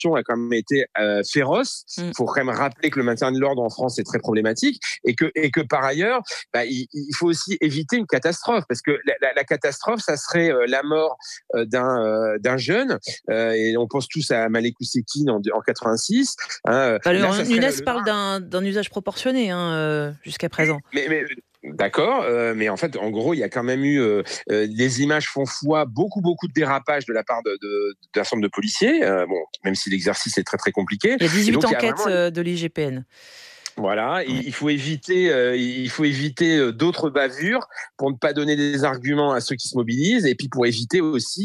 réaction a quand même été féroce. Il faut quand même rappeler que le maintien de l'ordre en France est très problématique et que par ailleurs, il faut aussi éviter une catastrophe parce que la catastrophe, ça serait la mort d'un jeune. Et on pense tous à Malek Ousekine en 86. Nunez parle d'un usage proportionné jusqu'à présent. Mais d'accord, mais en fait, en gros, il y a quand même eu les images font foi, beaucoup de dérapages de la part d'un certain nombre de policiers. Même si l'exercice est très très compliqué. Il y a 18 enquêtes de l'IGPN. Voilà, il faut éviter d'autres bavures pour ne pas donner des arguments à ceux qui se mobilisent et puis pour éviter aussi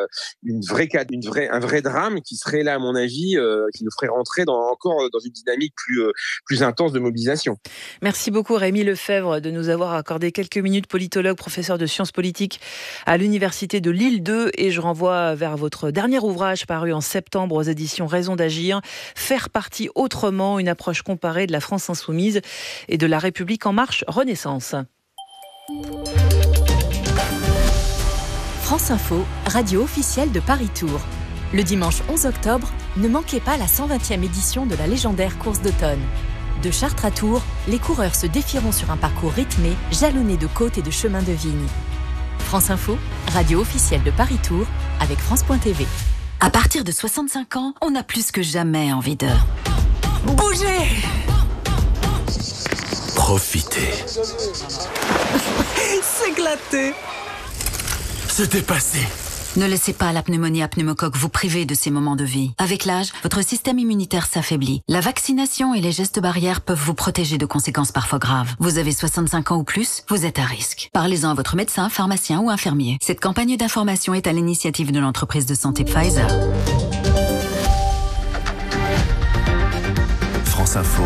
un vrai drame qui serait là à mon avis qui nous ferait rentrer encore dans une dynamique plus intense de mobilisation. Merci beaucoup Rémi Lefebvre de nous avoir accordé quelques minutes, politologue, professeur de sciences politiques à l'université de Lille 2 et je renvoie vers votre dernier ouvrage paru en septembre aux éditions Raison d'agir, Faire partie autrement, une approche comparée de la France insoumise et de la République en marche Renaissance. France Info, radio officielle de Paris Tour. Le dimanche 11 octobre, ne manquez pas la 120e édition de la légendaire course d'automne. De Chartres à Tours, les coureurs se défieront sur un parcours rythmé, jalonné de côtes et de chemins de vigne. France Info, radio officielle de Paris Tour, avec France.tv. À partir de 65 ans, on a plus que jamais envie de bouger. Profiter. S'éclater. Se dépasser. Ne laissez pas la pneumonie à pneumocoque vous priver de ces moments de vie. Avec l'âge, votre système immunitaire s'affaiblit. La vaccination et les gestes barrières peuvent vous protéger de conséquences parfois graves. Vous avez 65 ans ou plus, vous êtes à risque. Parlez-en à votre médecin, pharmacien ou infirmier. Cette campagne d'information est à l'initiative de l'entreprise de santé Pfizer. France Info,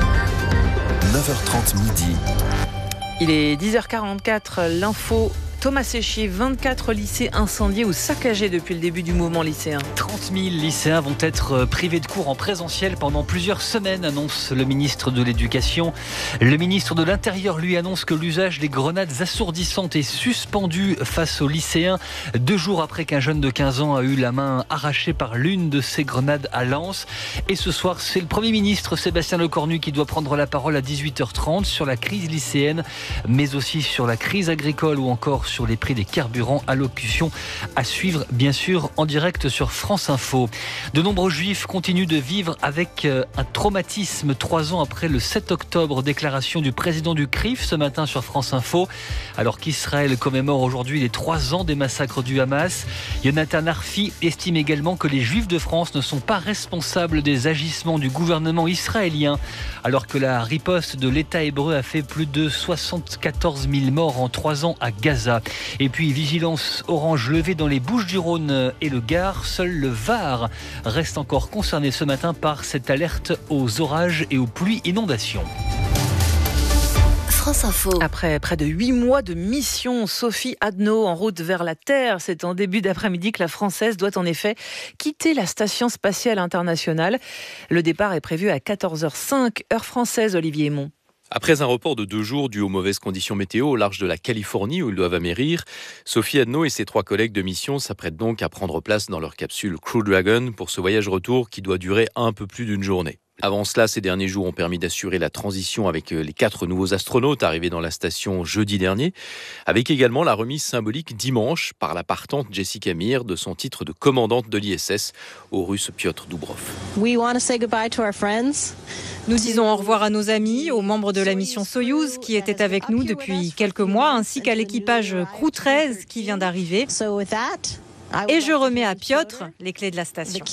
9h30 midi. Il est 10h44, l'info. Thomas Séchier, 24 lycées incendiés ou saccagés depuis le début du mouvement lycéen. 30 000 lycéens vont être privés de cours en présentiel pendant plusieurs semaines, annonce le ministre de l'Éducation. Le ministre de l'Intérieur, lui, annonce que l'usage des grenades assourdissantes est suspendu face aux lycéens, 2 jours après qu'un jeune de 15 ans a eu la main arrachée par l'une de ces grenades à Lens. Et ce soir, c'est le Premier ministre Sébastien Lecornu qui doit prendre la parole à 18h30 sur la crise lycéenne, mais aussi sur la crise agricole ou encore sur les prix des carburants. Allocution à suivre bien sûr en direct sur France Info. De nombreux juifs continuent de vivre avec un traumatisme 3 ans après le 7 octobre, déclaration du président du CRIF ce matin sur France Info. Alors qu'Israël commémore aujourd'hui les 3 ans des massacres du Hamas, Yonatan Arfi estime également que les juifs de France ne sont pas responsables des agissements du gouvernement israélien, alors que la riposte de l'État hébreu a fait plus de 74 000 morts en 3 ans à Gaza. Et puis vigilance orange levée dans les Bouches-du-Rhône et le Gard. Seul le Var reste encore concerné ce matin par cette alerte aux orages et aux pluies inondations. France Info. Après près de 8 mois de mission, Sophie Adno en route vers la Terre. C'est en début d'après-midi que la Française doit en effet quitter la Station spatiale internationale. Le départ est prévu à 14h05, heure française, Olivier Aymon. Après un report de 2 jours dû aux mauvaises conditions météo au large de la Californie où ils doivent amérir, Sophie Adno et ses 3 collègues de mission s'apprêtent donc à prendre place dans leur capsule Crew Dragon pour ce voyage retour qui doit durer un peu plus d'1 journée. Avant cela, ces derniers jours ont permis d'assurer la transition avec les 4 nouveaux astronautes arrivés dans la station jeudi dernier, avec également la remise symbolique dimanche par la partante Jessica Meir de son titre de commandante de l'ISS au Russe Piotr Doubrov. Nous disons au revoir à nos amis, aux membres de la mission Soyouz qui étaient avec nous depuis quelques mois, ainsi qu'à l'équipage Crew 13 qui vient d'arriver. Et je remets à Piotr les clés de la station.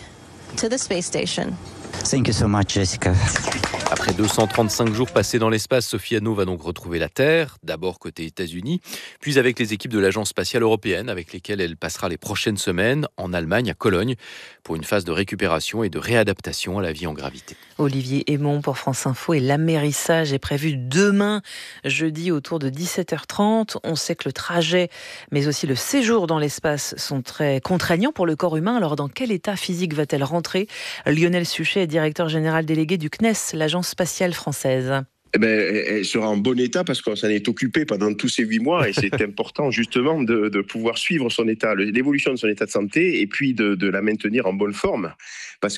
Thank you so much, Jessica. Après 235 jours passés dans l'espace, Sophie Adno va donc retrouver la Terre, d'abord côté États-Unis, puis avec les équipes de l'Agence spatiale européenne, avec lesquelles elle passera les prochaines semaines en Allemagne, à Cologne, pour une phase de récupération et de réadaptation à la vie en gravité. Olivier Aymon pour France Info, et l'amérissage est prévu demain, jeudi, autour de 17h30. On sait que le trajet, mais aussi le séjour dans l'espace sont très contraignants pour le corps humain. Alors, dans quel état physique va-t-elle rentrer ? Lionel Suchet est directeur général délégué du CNES, l'Agence spatiale française. Elle sera en bon état parce qu'on s'en est occupé pendant tous ces 8 mois et c'est important justement de pouvoir suivre son état, l'évolution de son état de santé et puis de la maintenir en bonne forme. Parce